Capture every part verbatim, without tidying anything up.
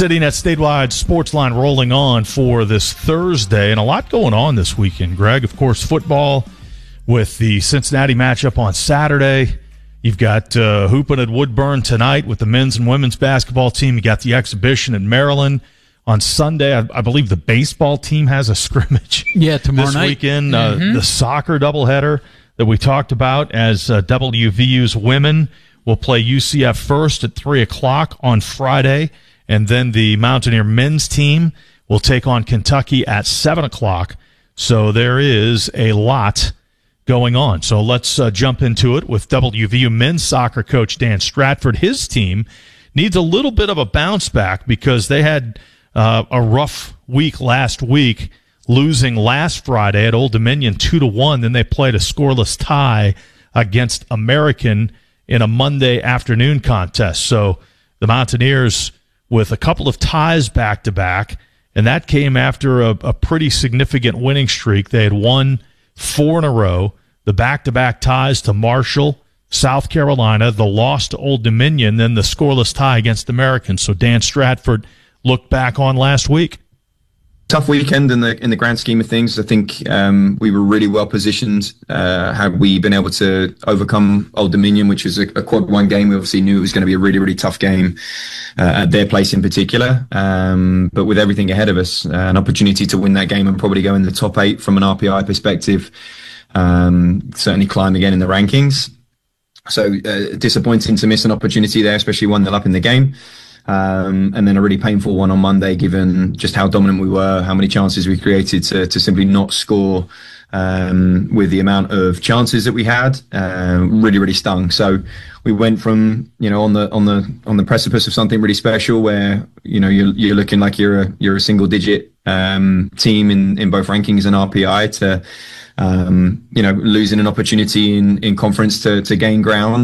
City Net Statewide Sports Line rolling on for this Thursday, and a lot going on this weekend, Greg. Of course, football with the Cincinnati matchup on Saturday. You've got uh, hooping at Woodburn tonight with the men's and women's basketball team. You got the exhibition in Maryland on Sunday. I, I believe the baseball team has a scrimmage yeah, tomorrow this night. weekend. Mm-hmm. Uh, the soccer doubleheader that we talked about as uh, W V U's women will play U C F first at three o'clock on Friday. And then the Mountaineer men's team will take on Kentucky at seven o'clock. So there is a lot going on. So let's uh, jump into it with W V U men's soccer coach Dan Stratford. His team needs a little bit of a bounce back because they had uh, a rough week last week, losing last Friday at Old Dominion two to one. Then they played a scoreless tie against American in a Monday afternoon contest. So the Mountaineers with a couple of ties back-to-back, and that came after a, a pretty significant winning streak. They had won four in a row, the back-to-back ties to Marshall, South Carolina, the loss to Old Dominion, then the scoreless tie against American. So Dan Stratford looked back on last week. Tough weekend in the in the grand scheme of things. I think um, we were really well positioned. Uh, had we been able to overcome Old Dominion, which was a, a quad one game, we obviously knew it was going to be a really, really tough game uh, at their place in particular. Um, but with everything ahead of us, uh, an opportunity to win that game and probably go in the top eight from an R P I perspective, um, certainly climb again in the rankings. So uh, disappointing to miss an opportunity there, especially one nil up in the game. Um, and then a really painful one on Monday, given just how dominant we were, how many chances we created to, to simply not score um, with the amount of chances that we had. Uh, really, really stung. So we went from, you know, on the on the on the precipice of something really special, where you know you're you're looking like you're a you're a single digit um, team in in both rankings and R P I, to um, you know losing an opportunity in in conference to to gain ground.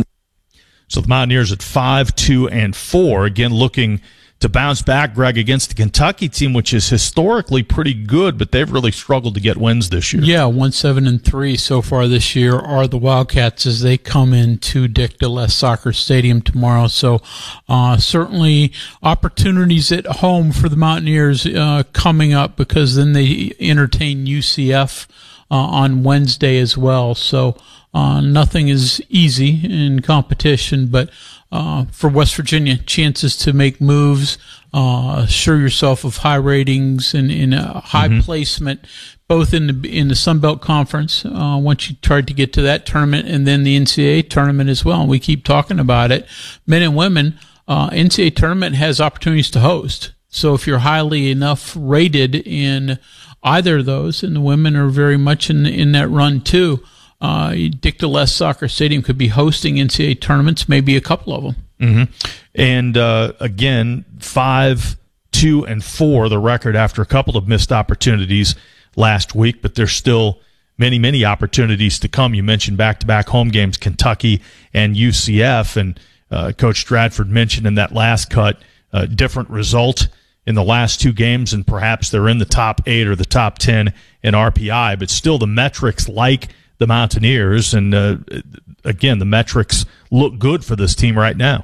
So the Mountaineers at five, two, and four, again looking to bounce back, Greg, against the Kentucky team, which is historically pretty good, but they've really struggled to get wins this year. Yeah, one seven and three so far this year are the Wildcats as they come into Dick DeLess Soccer Stadium tomorrow. So uh, certainly opportunities at home for the Mountaineers uh, coming up, because then they entertain U C F uh, on Wednesday as well. So Uh, nothing is easy in competition, but uh, for West Virginia, chances to make moves, uh, assure yourself of high ratings and in a high mm-hmm. placement, both in the in the Sun Belt Conference. Uh, once you tried to get to that tournament, and then the N C double A tournament as well. And we keep talking about it. Men and women, uh, N C double A tournament has opportunities to host. So if you're highly enough rated in either of those, and the women are very much in in that run too. Uh, Dick DeLess Soccer Stadium could be hosting N C double A tournaments, maybe a couple of them. Mm-hmm. And uh, again, five, two, and four, the record after a couple of missed opportunities last week, but there's still many, many opportunities to come. You mentioned back-to-back home games, Kentucky and U C F, and uh, Coach Stratford mentioned in that last cut a different result in the last two games, and perhaps they're in the top eight or the top ten in R P I, but still the metrics like the Mountaineers, and uh, again, the metrics look good for this team right now.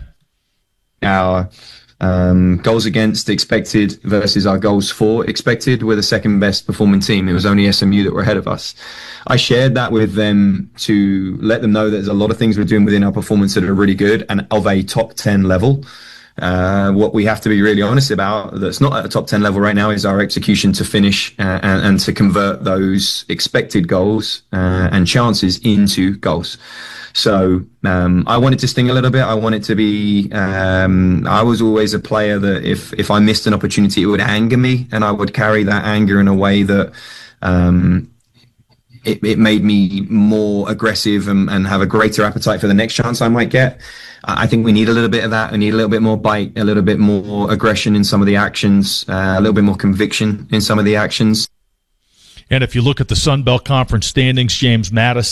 Our um, goals against expected versus our goals for expected, we're the second best performing team. It was only S M U that were ahead of us. I shared that with them to let them know that there's a lot of things we're doing within our performance that are really good and of a top ten level. Uh, what we have to be really honest about, that's not at a top ten level right now, is our execution to finish uh, and, and to convert those expected goals uh, and chances into goals. So um, I wanted to sting a little bit. I wanted to be, um, I was always a player that if, if I missed an opportunity, it would anger me, and I would carry that anger in a way that um, it, it made me more aggressive and, and have a greater appetite for the next chance I might get. I think we need a little bit of that. We need a little bit more bite, a little bit more aggression in some of the actions, uh, a little bit more conviction in some of the actions. And if you look at the Sun Belt Conference standings, James Madison